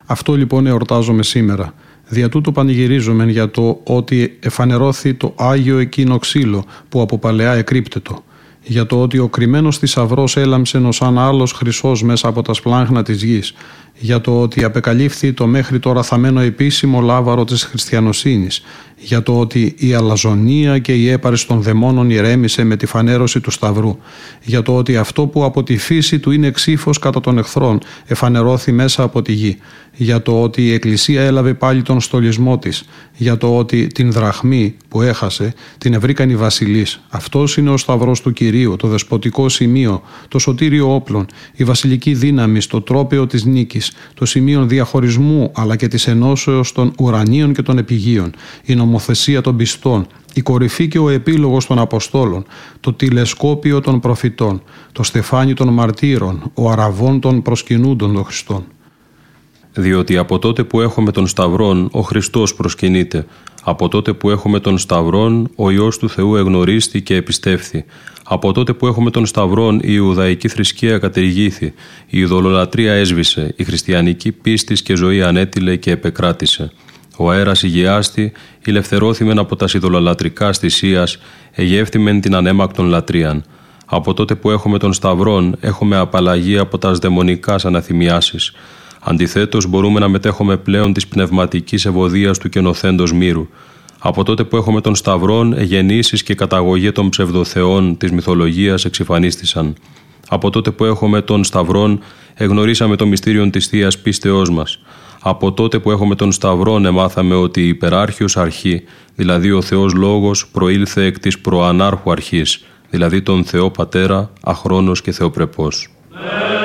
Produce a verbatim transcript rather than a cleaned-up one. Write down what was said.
Αυτό λοιπόν εορτάζομαι σήμερα. Δια τούτο πανηγυρίζομεν για το ότι εφανερώθη το Άγιο εκείνο ξύλο που από παλαιά εκρύπτετο. Για το ότι ο κρυμμένος θησαυρός έλαμψεν ως αν άλλος χρυσός μέσα από τα σπλάγχνα της γης. Για το ότι απεκαλύφθη το μέχρι τώρα θαμένο επίσημο λάβαρο της χριστιανοσύνης. Για το ότι η αλαζονία και η έπαρση των δαιμόνων ηρέμησε με τη φανέρωση του Σταυρού. Για το ότι αυτό που από τη φύση του είναι ξύφος κατά των εχθρών εφανερώθη μέσα από τη γη. Για το ότι η Εκκλησία έλαβε πάλι τον στολισμό της. Για το ότι την δραχμή που έχασε την ευρήκαν οι βασιλείς. Αυτός είναι ο Σταυρός του Κυρίου, το δεσποτικό σημείο, το σωτήριο όπλον, η βασιλική δύναμη, το τρόπαιο της νίκης, το σημείο διαχωρισμού αλλά και της ενώσεως των ουρανίων και των επιγείων, η νομοθεσία των πιστών, η κορυφή και ο επίλογος των Αποστόλων, το τηλεσκόπιο των προφητών, το στεφάνι των μαρτύρων, ο αραβών των προσκυνούντων των Χριστών. Διότι από τότε που έχουμε τον Σταυρόν, ο Χριστός προσκυνείται. Από τότε που έχουμε τον Σταυρόν, ο Υιός του Θεού εγνωρίστη και επιστεύθη. Από τότε που έχουμε τον Σταυρόν, η Ιουδαϊκή θρησκεία κατηργήθη, η ειδωλολατρία έσβησε, η χριστιανική πίστης και ζωή ανέτειλε και επεκράτησε. Ο αέρας υγιάστη, ηλευθερώθημεν από τα ειδωλολατρικά θυσίας, εγεύθημεν την ανέμακτον λατρείαν. Από τότε που έχουμε τον Σταυρόν, έχουμε απαλλαγή από τας δαιμονικάς αναθυμιάσεις. Αντιθέτως, μπορούμε να μετέχουμε πλέον της πνευματικής ευωδίας του καινοθέντος μύρου. Από τότε που έχουμε τον Σταυρόν, εγεννήσεις και καταγωγή των ψευδοθεών της μυθολογίας εξυφανίστησαν. Από τότε που έχουμε τον Σταυρόν, εγνωρίσαμε το μυστήριον της Θείας πίστεώς μας. Από τότε που έχουμε τον Σταυρόν, εμάθαμε ότι η υπεράρχιος αρχή, δηλαδή ο Θεός Λόγος, προήλθε εκ της προανάρχου αρχής, δηλαδή τον Θεό Πατέρα, αχρόνος και θεοπρεπός.